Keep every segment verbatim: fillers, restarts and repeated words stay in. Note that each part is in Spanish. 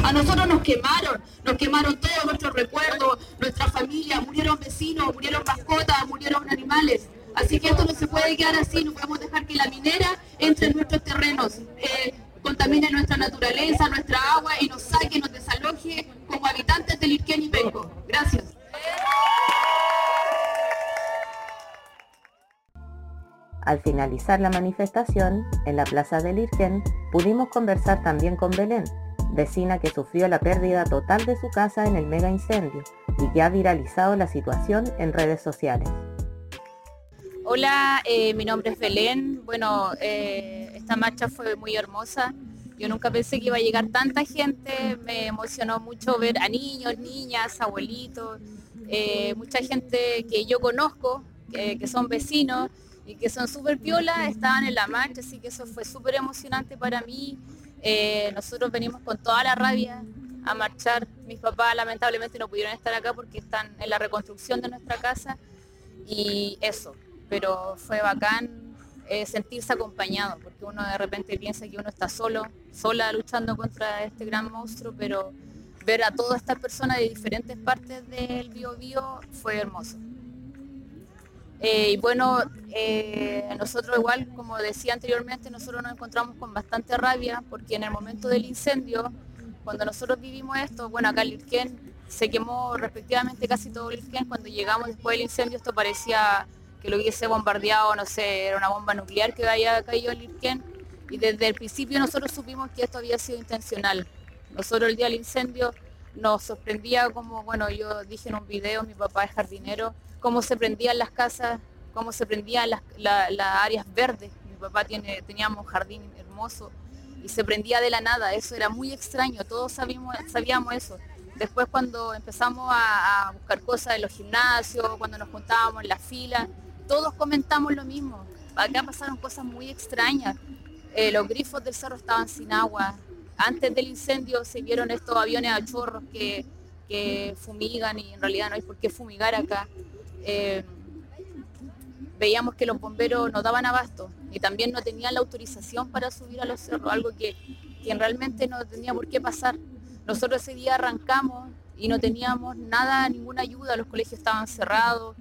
A nosotros nos quemaron, nos quemaron todos nuestros recuerdos, nuestra familia, murieron vecinos, murieron mascotas, murieron animales. Así que esto no se puede quedar así, no podemos dejar que la minera entre en nuestros terrenos, eh, contamine nuestra naturaleza, nuestra agua y nos saque, nos desaloje como habitantes de Lirquén y Penco. Gracias. Al finalizar la manifestación, en la plaza de Lirquén, pudimos conversar también con Belén, vecina que sufrió la pérdida total de su casa en el mega incendio y que ha viralizado la situación en redes sociales. Hola, eh, mi nombre es Belén. Bueno, eh, esta marcha fue muy hermosa. Yo nunca pensé que iba a llegar tanta gente. Me emocionó mucho ver a niños, niñas, abuelitos, eh, mucha gente que yo conozco, que, que son vecinos y que son súper piolas, estaban en la marcha, así que eso fue súper emocionante para mí. Eh, nosotros venimos con toda la rabia a marchar. Mis papás lamentablemente no pudieron estar acá porque están en la reconstrucción de nuestra casa y eso. Pero fue bacán eh, sentirse acompañado, porque uno de repente piensa que uno está solo, sola luchando contra este gran monstruo, pero ver a todas estas personas de diferentes partes del Biobío fue hermoso. Eh, y bueno, eh, nosotros igual, como decía anteriormente, nosotros nos encontramos con bastante rabia, porque en el momento del incendio, cuando nosotros vivimos esto, bueno, acá en Lirquén se quemó respectivamente casi todo Lirquén. Cuando llegamos después del incendio, esto parecía que lo hubiese bombardeado, no sé, era una bomba nuclear que había caído en Lirquén, y desde el principio nosotros supimos que esto había sido intencional. Nosotros el día del incendio nos sorprendía como, bueno, yo dije en un video, mi papá es jardinero, cómo se prendían las casas, cómo se prendían las, la, las áreas verdes. Mi papá tiene, teníamos un jardín hermoso y se prendía de la nada, eso era muy extraño, todos sabíamos, sabíamos eso. Después cuando empezamos a, a buscar cosas en los gimnasios, cuando nos juntábamos en la fila, todos comentamos lo mismo. Acá pasaron cosas muy extrañas. Eh, los grifos del cerro estaban sin agua. Antes del incendio se vieron estos aviones a chorros que, que fumigan y en realidad no hay por qué fumigar acá. Eh, veíamos que los bomberos no daban abasto y también no tenían la autorización para subir a los cerros, algo que, que realmente no tenía por qué pasar. Nosotros ese día arrancamos y no teníamos nada, ninguna ayuda, los colegios estaban cerrados.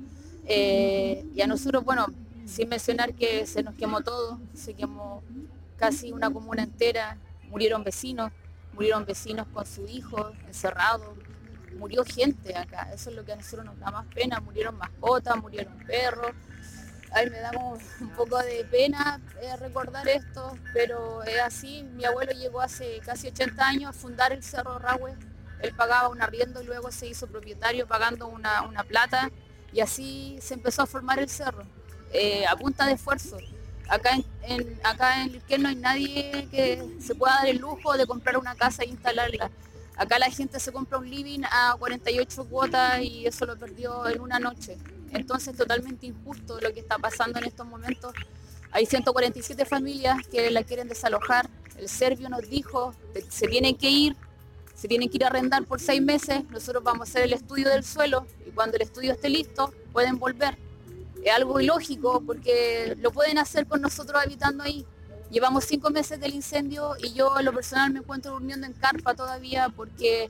Eh, y a nosotros, bueno, sin mencionar que se nos quemó todo, se quemó casi una comuna entera, murieron vecinos, murieron vecinos con sus hijos encerrados, murió gente acá, eso es lo que a nosotros nos da más pena, murieron mascotas, murieron perros. Ay, me da como un poco de pena eh, recordar esto, pero es así. Mi abuelo llegó hace casi ochenta años a fundar el Cerro Rahue, él pagaba un arriendo y luego se hizo propietario pagando una, una plata. Y así se empezó a formar el cerro, eh, a punta de esfuerzo. Acá en, en, acá en Lirquén no hay nadie que se pueda dar el lujo de comprar una casa e instalarla. Acá la gente se compra un living a cuarenta y ocho cuotas y eso lo perdió en una noche. Entonces totalmente injusto lo que está pasando en estos momentos. Hay ciento cuarenta y siete familias que la quieren desalojar. El Servio nos dijo que se tienen que ir. Se tienen que ir a arrendar por seis meses, nosotros vamos a hacer el estudio del suelo y cuando el estudio esté listo pueden volver. Es algo ilógico porque lo pueden hacer con nosotros habitando ahí. Llevamos cinco meses del incendio y yo en lo personal me encuentro durmiendo en carpa todavía porque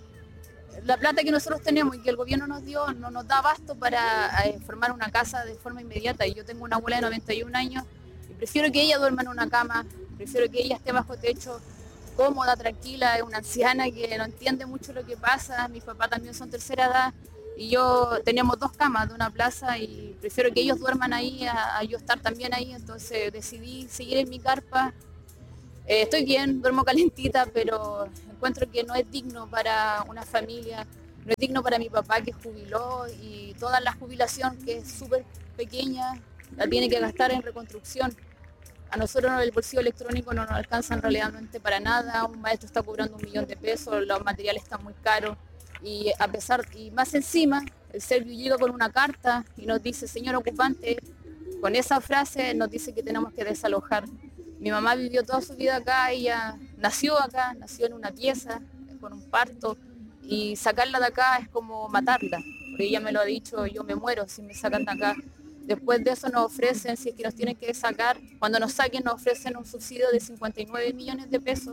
la plata que nosotros tenemos y que el gobierno nos dio no nos da abasto para eh, formar una casa de forma inmediata. Y yo tengo una abuela de noventa y un años y prefiero que ella duerma en una cama, prefiero que ella esté bajo techo, cómoda, tranquila, es una anciana que no entiende mucho lo que pasa. Mis papás también son tercera edad y yo tenemos dos camas de una plaza y prefiero que ellos duerman ahí a, a yo estar también ahí, entonces decidí seguir en mi carpa. Eh, estoy bien, duermo calentita, pero encuentro que no es digno para una familia, no es digno para mi papá que jubiló y toda la jubilación que es súper pequeña la tiene que gastar en reconstrucción. A nosotros el bolsillo electrónico no nos alcanza realmente para nada, un maestro está cobrando un millón de pesos, los materiales están muy caros y a pesar, y más encima, el Servio llega con una carta y nos dice, señor ocupante, con esa frase nos dice que tenemos que desalojar. Mi mamá vivió toda su vida acá, ella nació acá, nació en una pieza, con un parto, y sacarla de acá es como matarla, porque ella me lo ha dicho, yo me muero si me sacan de acá. Después de eso nos ofrecen, si es que nos tienen que sacar, cuando nos saquen nos ofrecen un subsidio de cincuenta y nueve millones de pesos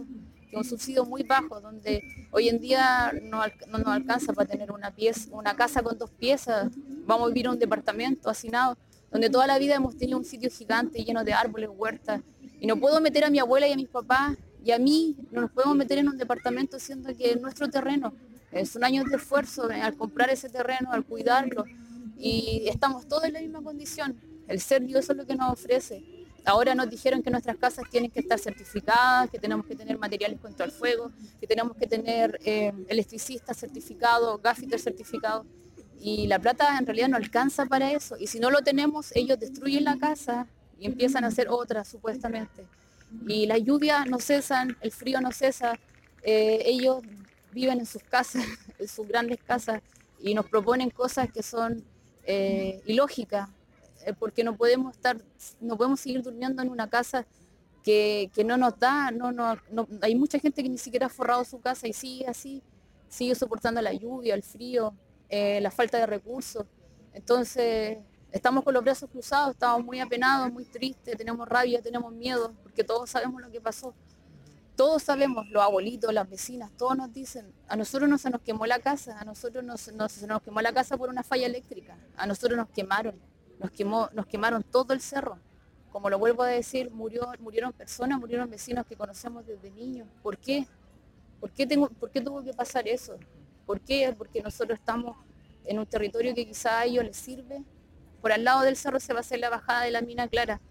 que es un subsidio muy bajo, donde hoy en día no, no nos alcanza para tener una pieza, una casa con dos piezas, vamos a vivir en un departamento hacinado, donde toda la vida hemos tenido un sitio gigante lleno de árboles, huertas, y no puedo meter a mi abuela y a mis papás y a mí, no nos podemos meter en un departamento siendo que es nuestro terreno. Son años de esfuerzo al comprar ese terreno, al cuidarlo, y estamos todos en la misma condición. El Cerdio eso es lo que nos ofrece. Ahora nos dijeron que nuestras casas tienen que estar certificadas, que tenemos que tener materiales contra el fuego, que tenemos que tener eh, electricistas certificados, gaffiter certificados, y la plata en realidad no alcanza para eso. Y si no lo tenemos, ellos destruyen la casa y empiezan a hacer otra, supuestamente. Y las lluvias no cesan, el frío no cesa, eh, ellos viven en sus casas, en sus grandes casas, y nos proponen cosas que son eh, ilógicas, eh, porque no podemos estar, no podemos seguir durmiendo en una casa que, que no nos da, no, no, no, hay mucha gente que ni siquiera ha forrado su casa y sigue así, sigue soportando la lluvia, el frío, eh, la falta de recursos. Entonces estamos con los brazos cruzados, estamos muy apenados, muy tristes, tenemos rabia, tenemos miedo, porque todos sabemos lo que pasó. Todos sabemos, los abuelitos, las vecinas, todos nos dicen, a nosotros no se nos quemó la casa, a nosotros no, no se nos quemó la casa por una falla eléctrica, a nosotros nos quemaron, nos, quemó, nos quemaron todo el cerro. Como lo vuelvo a decir, murió, murieron personas, murieron vecinos que conocemos desde niños. ¿Por qué? ¿Por qué, tengo, ¿Por qué tuvo que pasar eso? ¿Por qué? Porque nosotros estamos en un territorio que quizá a ellos les sirve. Por al lado del cerro se va a hacer la bajada de la mina Clara.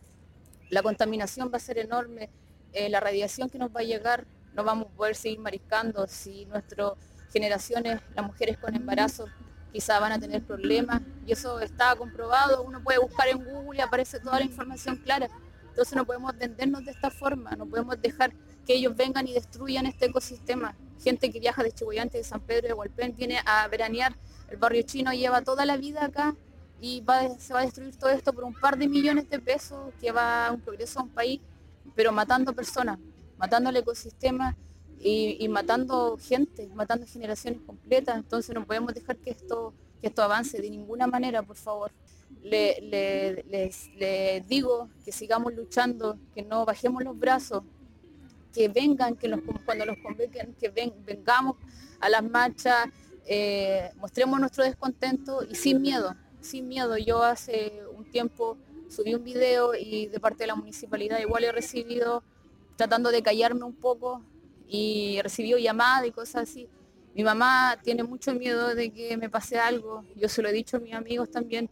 La contaminación va a ser enorme. Eh, la radiación que nos va a llegar, no vamos a poder seguir mariscando. Si nuestras generaciones, las mujeres con embarazo, quizá van a tener problemas, y eso está comprobado, uno puede buscar en Google y aparece toda la información clara. Entonces no podemos vendernos de esta forma, no podemos dejar que ellos vengan y destruyan este ecosistema. Gente que viaja de Chihuayante, de San Pedro, de Hualpén, viene a veranear el barrio chino, lleva toda la vida acá, y va, se va a destruir todo esto por un par de millones de pesos, que va a un progreso a un país, pero matando personas, matando el ecosistema y, y matando gente, matando generaciones completas. Entonces no podemos dejar que esto, que esto avance de ninguna manera, por favor. Le, le, les, les digo que sigamos luchando, que no bajemos los brazos, que vengan, que los, cuando los convoquen, que ven, vengamos a las marchas, eh, mostremos nuestro descontento y sin miedo, sin miedo. Yo hace un tiempo subí un video y de parte de la municipalidad igual he recibido, tratando de callarme un poco, y he recibido llamadas y cosas así. Mi mamá tiene mucho miedo de que me pase algo, yo se lo he dicho a mis amigos también,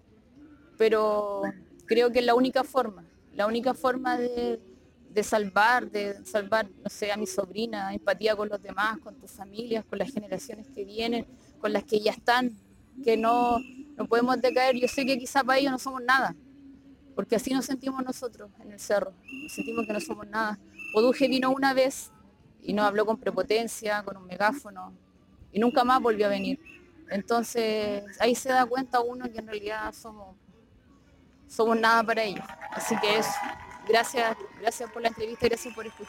pero creo que es la única forma, la única forma de, de salvar, de salvar, no sé, a mi sobrina, empatía con los demás, con tus familias, con las generaciones que vienen, con las que ya están, que no, no podemos decaer. Yo sé que quizá para ellos no somos nada, porque así nos sentimos nosotros en el cerro, nos sentimos que no somos nada. Oduje vino una vez y nos habló con prepotencia, con un megáfono, y nunca más volvió a venir. Entonces ahí se da cuenta uno que en realidad somos, somos nada para ellos. Así que eso, gracias, gracias por la entrevista, gracias por escuchar.